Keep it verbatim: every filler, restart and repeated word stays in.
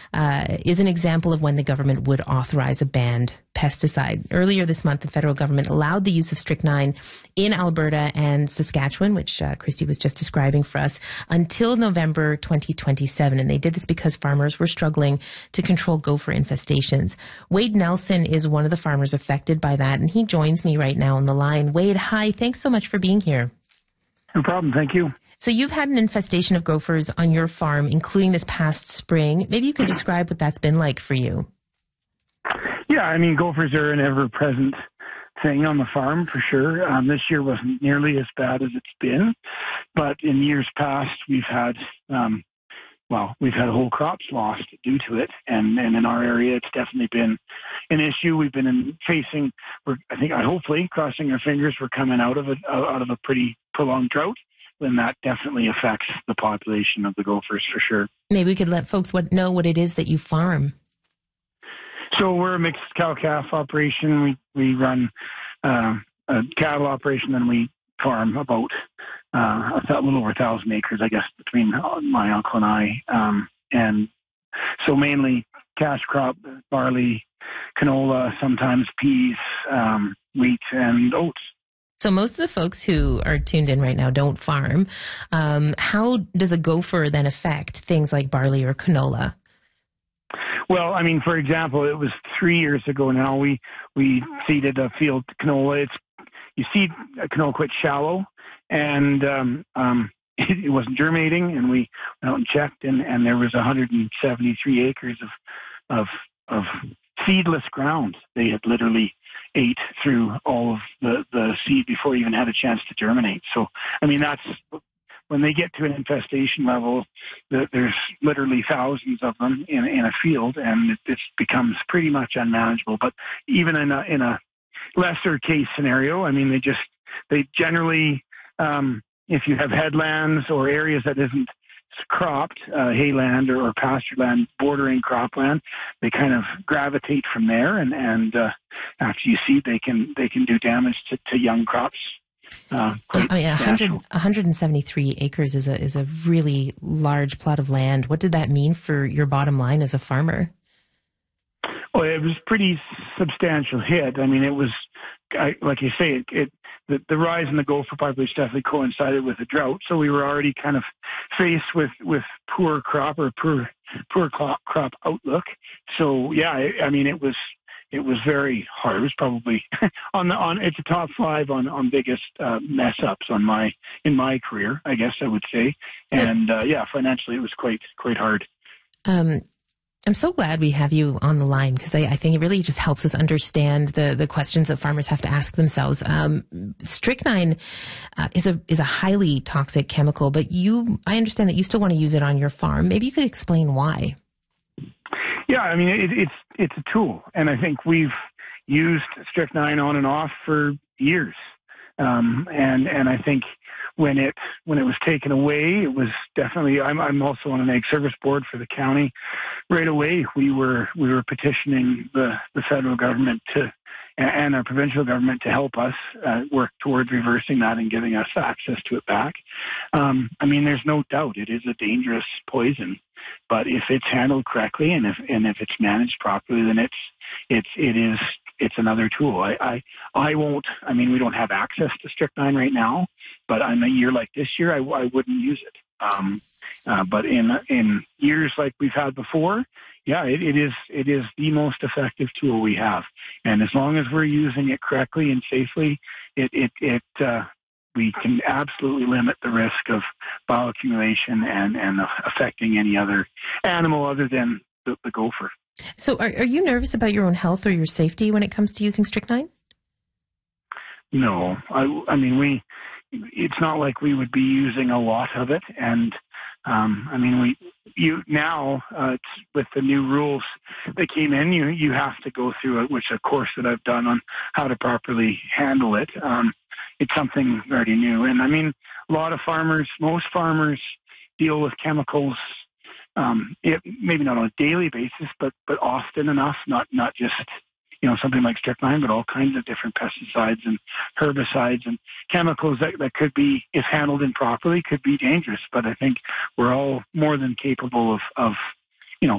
uh, is an example of when the government would authorize a banned pesticide. Earlier this month, the federal government allowed the use of strychnine in Alberta and Saskatchewan, which uh, Christy was just describing for us, until November twenty twenty-seven. And they did this because farmers were struggling to control gopher infestations. Wade Nelson is one of the farmers affected by that, and he joins me right now on the line. Wade, hi. Thanks so much for being here. No problem. Thank you. So you've had an infestation of gophers on your farm, including this past spring. Maybe you could describe what that's been like for you. Yeah, I mean, gophers are an ever-present thing on the farm for sure. Um, this year wasn't nearly as bad as it's been, but in years past, we've had, um, well, we've had whole crops lost due to it, and, and in our area, it's definitely been an issue. We've been in facing, we're, I think, hopefully, crossing our fingers, we're coming out of a out of a pretty prolonged drought. Then that definitely affects the population of the gophers for sure. Maybe we could let folks what, know what it is that you farm. So we're a mixed cow-calf operation. We we run uh, a cattle operation, and we farm about uh, a little over a thousand acres, I guess, between my uncle and I. Um, and so mainly cash crop, barley, canola, sometimes peas, um, wheat, and oats. So most of the folks who are tuned in right now don't farm. Um, how does a gopher then affect things like barley or canola? Well, I mean, for example, it was three years ago now, we, we seeded a field canola. It's, you seed a canola quite shallow, and um, um, it, it wasn't germinating, and we went out and checked, and, and there was one hundred seventy-three acres of, of, of seedless ground. They had literally ate through all of the, the seed before it even had a chance to germinate. So, I mean, that's when they get to an infestation level, the, there's literally thousands of them in, in a field, and it, it becomes pretty much unmanageable. But even in a, in a lesser case scenario, I mean, they just, they generally, um, if you have headlands or areas that isn't cropped, uh, hayland or, or pasture land bordering cropland, they kind of gravitate from there, and and uh, after you seed, they can they can do damage to, to young crops. Uh, I mean, one hundred, one hundred seventy-three acres is a is a really large plot of land. What did that mean for your bottom line as a farmer? Well, it was pretty substantial hit. I mean, it was, I, like you say, it, it the, the rise in the gopher population definitely coincided with the drought. So we were already kind of faced with, with poor crop or poor poor crop, crop outlook. So yeah, I, I mean, it was it was very hard. It was probably on the on it's a top five on on biggest uh, mess ups on my in my career, I guess I would say. So, and uh, yeah, financially it was quite quite hard. Um. I'm so glad we have you on the line, because I, I think it really just helps us understand the, the questions that farmers have to ask themselves. Um, strychnine uh, is a is a highly toxic chemical, but you, I understand that you still want to use it on your farm. Maybe you could explain why. Yeah, I mean, it, it's it's a tool, and I think we've used strychnine on and off for years. Um, and, and I think when it, when it was taken away, it was definitely, I'm, I'm also on an ag service board for the county. Right away, we were, we were petitioning the, the federal government to, and our provincial government to help us uh, work towards reversing that and giving us access to it back. Um, I mean, there's no doubt it is a dangerous poison, but if it's handled correctly and if, and if it's managed properly, then it's, it's, it is, it's another tool. I, I, I won't, I mean, we don't have access to strychnine right now, but in a year like this year, I, I wouldn't use it. Um, uh, but in, in years like we've had before, yeah, it, it is, it is the most effective tool we have. And as long as we're using it correctly and safely, it, it, it, uh, we can absolutely limit the risk of bioaccumulation and, and affecting any other animal other than the, the gopher. So are, are you nervous about your own health or your safety when it comes to using strychnine? No, I, I mean, we, it's not like we would be using a lot of it. And, um, I mean, we, you now, uh, it's with the new rules that came in, you, you have to go through it, which a course that I've done on how to properly handle it. Um, it's something very new. And I mean, a lot of farmers, most farmers deal with chemicals, um, it, maybe not on a daily basis, but, but often enough, not, not just, you know, something like strychnine, but all kinds of different pesticides and herbicides and chemicals that, that could be, if handled improperly, could be dangerous. But I think we're all more than capable of, of